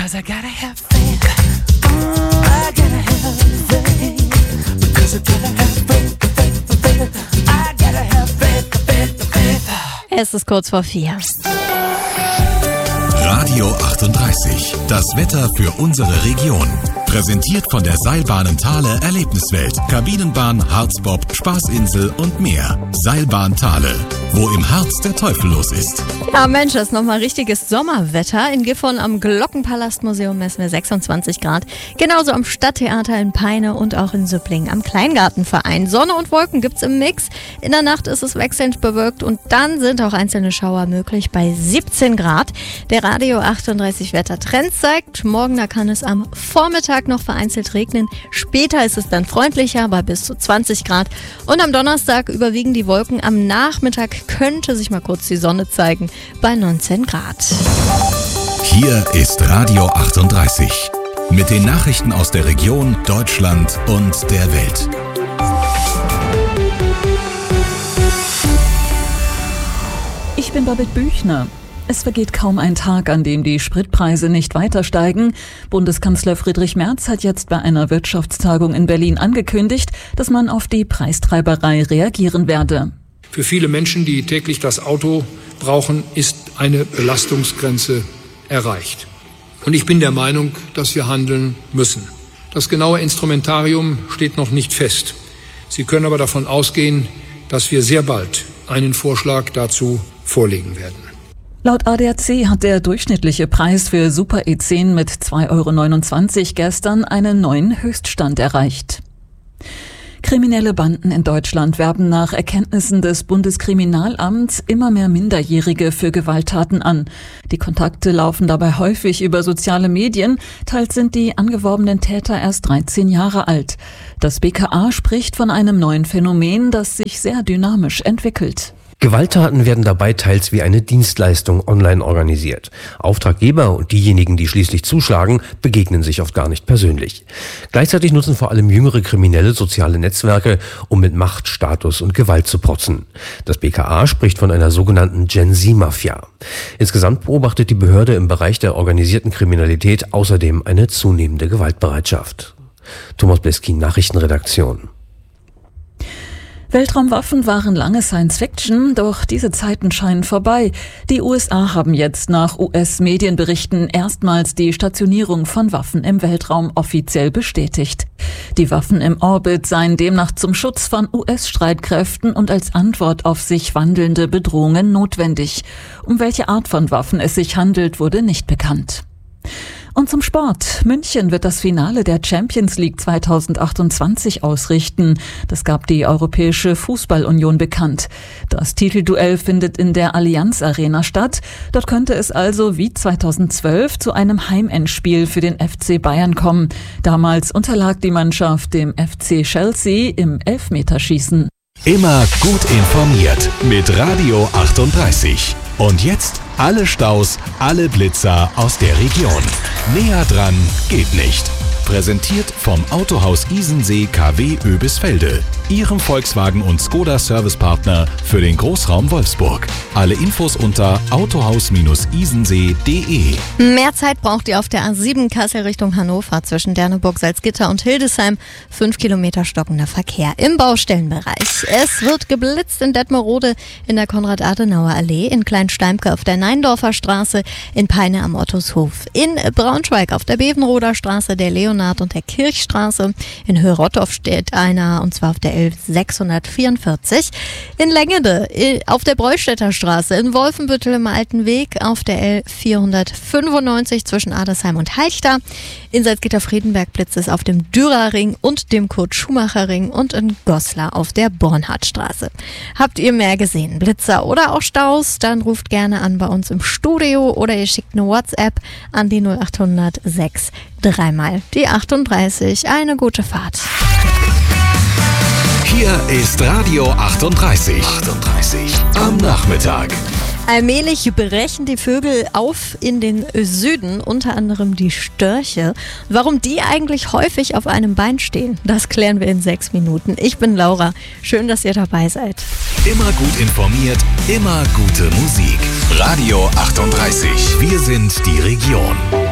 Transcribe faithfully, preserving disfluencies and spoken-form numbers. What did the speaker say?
Because I gotta have faith. I gotta have faith. Because I gotta have faith, faith, faith. I gotta have faith, faith, faith. Es ist kurz vor vier. Radio achtunddreißig. Das Wetter für unsere Region. Präsentiert von der Seilbahnen Thale Erlebniswelt. Kabinenbahn, Harzbob, Spaßinsel und mehr. Seilbahn Thale. Wo im Harz der Teufel los ist. Ja Mensch, das ist nochmal richtiges Sommerwetter. In Gifhorn am Glockenpalastmuseum messen wir sechsundzwanzig Grad. Genauso am Stadttheater in Peine und auch in Süpplingen am Kleingartenverein. Sonne und Wolken gibt's im Mix. In der Nacht ist es wechselnd bewölkt und dann sind auch einzelne Schauer möglich bei siebzehn Grad. Der Radio achtunddreißig Wettertrend zeigt, morgen da kann es am Vormittag noch vereinzelt regnen. Später ist es dann freundlicher bei bis zu zwanzig Grad. Und am Donnerstag überwiegen die Wolken. Am Nachmittag könnte sich mal kurz die Sonne zeigen bei neunzehn Grad. Hier ist Radio achtunddreißig. Mit den Nachrichten aus der Region, Deutschland und der Welt. Ich bin Babette Büchner. Es vergeht kaum ein Tag, an dem die Spritpreise nicht weiter steigen. Bundeskanzler Friedrich Merz hat jetzt bei einer Wirtschaftstagung in Berlin angekündigt, dass man auf die Preistreiberei reagieren werde. Für viele Menschen, die täglich das Auto brauchen, ist eine Belastungsgrenze erreicht. Und ich bin der Meinung, dass wir handeln müssen. Das genaue Instrumentarium steht noch nicht fest. Sie können aber davon ausgehen, dass wir sehr bald einen Vorschlag dazu vorlegen werden. Laut A D A C hat der durchschnittliche Preis für Super E zehn mit zwei Euro neunundzwanzig gestern einen neuen Höchststand erreicht. Kriminelle Banden in Deutschland werben nach Erkenntnissen des Bundeskriminalamts immer mehr Minderjährige für Gewalttaten an. Die Kontakte laufen dabei häufig über soziale Medien, teils sind die angeworbenen Täter erst dreizehn Jahre alt. Das B K A spricht von einem neuen Phänomen, das sich sehr dynamisch entwickelt. Gewalttaten werden dabei teils wie eine Dienstleistung online organisiert. Auftraggeber und diejenigen, die schließlich zuschlagen, begegnen sich oft gar nicht persönlich. Gleichzeitig nutzen vor allem jüngere Kriminelle soziale Netzwerke, um mit Macht, Status und Gewalt zu protzen. Das B K A spricht von einer sogenannten Gen-Z-Mafia. Insgesamt beobachtet die Behörde im Bereich der organisierten Kriminalität außerdem eine zunehmende Gewaltbereitschaft. Thomas Bleskin, Nachrichtenredaktion. Weltraumwaffen waren lange Science-Fiction, doch diese Zeiten scheinen vorbei. Die U S A haben jetzt nach U S-Medienberichten erstmals die Stationierung von Waffen im Weltraum offiziell bestätigt. Die Waffen im Orbit seien demnach zum Schutz von U S-Streitkräften und als Antwort auf sich wandelnde Bedrohungen notwendig. Um welche Art von Waffen es sich handelt, wurde nicht bekannt. Und zum Sport. München wird das Finale der Champions League zweitausendachtundzwanzig ausrichten. Das gab die Europäische Fußballunion bekannt. Das Titelduell findet in der Allianz Arena statt. Dort könnte es also wie zweitausendzwölf zu einem Heimendspiel für den F C Bayern kommen. Damals unterlag die Mannschaft dem F C Chelsea im Elfmeterschießen. Immer gut informiert mit Radio achtunddreißig. Und jetzt alle Staus, alle Blitzer aus der Region. Näher dran geht nicht. Präsentiert vom Autohaus Isensee K W Oebisfelde. Ihrem Volkswagen- und Skoda-Servicepartner für den Großraum Wolfsburg. Alle Infos unter autohaus isensee punkt de. Mehr Zeit braucht ihr auf der A sieben Kassel Richtung Hannover zwischen Derneburg, Salzgitter und Hildesheim. Fünf Kilometer stockender Verkehr im Baustellenbereich. Es wird geblitzt in Detmerode in der Konrad-Adenauer-Allee, in Kleinsteimke auf der Neindorfer Straße, in Peine am Ottushof, in Braunschweig auf der Bevenroder Straße, der Leonhard- und der Kirchstraße. In Höhrottow steht einer, und zwar auf der L sechshundertvierundvierzig. In Lengede auf der Breustädter Straße, in Wolfenbüttel im Alten Weg auf der L vierhundertfünfundneunzig zwischen Adesheim und Halchta. In Salzgitter-Friedenberg blitzt es auf dem Dürerring und dem Kurt-Schumacher-Ring und in Goslar auf der Bornhardtstraße. Habt ihr mehr gesehen, Blitzer oder auch Staus? Dann ruft gerne an bei uns im Studio oder ihr schickt eine WhatsApp an die null achthundert sechs dreimal die achtunddreißig. Eine gute Fahrt. Hier ist Radio achtunddreißig. achtunddreißig am Nachmittag. Allmählich brechen die Vögel auf in den Süden, unter anderem die Störche. Warum die eigentlich häufig auf einem Bein stehen, das klären wir in sechs Minuten. Ich bin Laura. Schön, dass ihr dabei seid. Immer gut informiert, immer gute Musik. Radio achtunddreißig. Wir sind die Region.